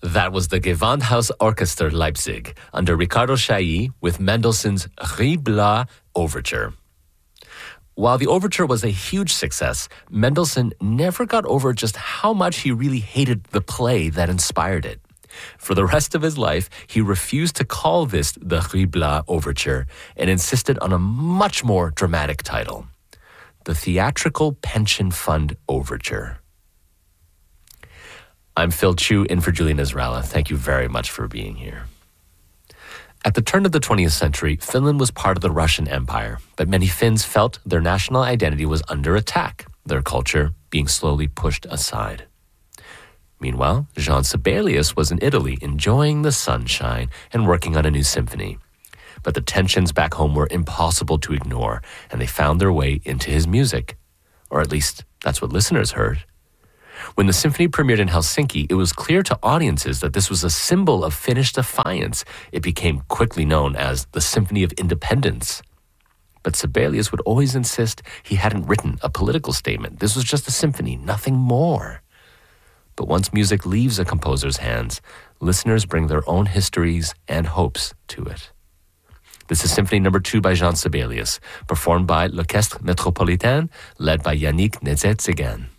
That was the Gewandhaus Orchester Leipzig under Riccardo Chailly with Mendelssohn's Riz Blas Overture. While the overture was a huge success, Mendelssohn never got over just how much he really hated the play that inspired it. For the rest of his life, he refused to call this the Riz Blas Overture and insisted on a much more dramatic title, the Theatrical Pension Fund Overture. I'm Phil Chu, in for Julian Israela. Thank you very much for being here. At the turn of the 20th century, Finland was part of the Russian Empire, but many Finns felt their national identity was under attack, their culture being slowly pushed aside. Meanwhile, Jean Sibelius was in Italy enjoying the sunshine and working on a new symphony. But the tensions back home were impossible to ignore, and they found their way into his music. Or at least, that's what listeners heard. When the symphony premiered in Helsinki, it was clear to audiences that this was a symbol of Finnish defiance. It became quickly known as the Symphony of Independence. But Sibelius would always insist he hadn't written a political statement. This was just a symphony, nothing more. But once music leaves a composer's hands, listeners bring their own histories and hopes to it. This is Symphony No. 2 by Jean Sibelius, performed by L'Orchestre Métropolitain, led by Yannick Nézet-Séguin.